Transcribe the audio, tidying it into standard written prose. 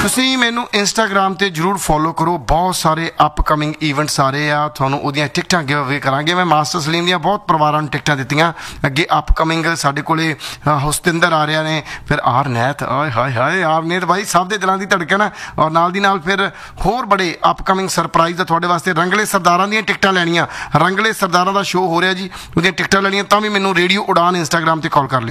ਤੁਸੀਂ ਮੈਨੂੰ ਇੰਸਟਾਗ੍ਰਾਮ ਤੇ ਜਰੂਰ ਫੋਲੋ ਕਰੋ। ਬਹੁਤ ਸਾਰੇ ਅਪਕਮਿੰਗ ਈਵੈਂਟਸ ਆ ਰਹੇ ਆ, ਤੁਹਾਨੂੰ ਉਹਦੀਆਂ ਟਿਕਟਾਂ ਗਿਵ ਅਵੇ ਕਰਾਂਗੇ। ਮੈਂ ਮਾਸਟਰ ਸਲੀਮ ਦੀਆਂ ਬਹੁਤ ਪਰਿਵਾਰਾਂ ਨੂੰ ਟਿਕਟਾਂ ਦਿੱਤੀਆਂ। ਅੱਗੇ ਅਪਕਮਿੰਗ ਸਾਡੇ ਕੋਲੇ ਹੁਸਤਿੰਦਰ ਆ ਰਿਹਾ ਨੇ, ਫਿਰ ਆਰਨੈਤ, ਆਏ ਹਾਏ ਹਾਏ ਆਰਨੈਤ ਭਾਈ ਸਭ ਦੇ ਦਿਲਾਂ ਦੀ ਧੜਕਣ। ਔਰ ਨਾਲ ਦੀ ਨਾਲ ਫਿਰ ਹੋਰ ਬੜੇ ਅਪਕਮਿੰਗ ਸਰਪ੍ਰਾਈਜ਼ ਆ ਤੁਹਾਡੇ ਵਾਸਤੇ। ਰੰਗਲੇ ਸਰਦਾਰਾਂ ਦੀਆਂ ਟਿਕਟਾਂ ਲੈਣੀਆਂ, ਰੰਗਲੇ ਸਰਦਾਰਾਂ ਦਾ ਸ਼ੋਅ ਹੋ ਰਿਹਾ ਜੀ, ਉਹਦੀਆਂ ਟਿਕਟਾਂ ਲੈਣੀਆਂ ਤਾਂ ਵੀ ਮੈਨੂੰ ਰੇਡੀਓ ਉਡਾਨ ਇੰਸਟਾਗ੍ਰਾਮ ਤੇ ਕਾਲ ਕਰ ਲਿਓ।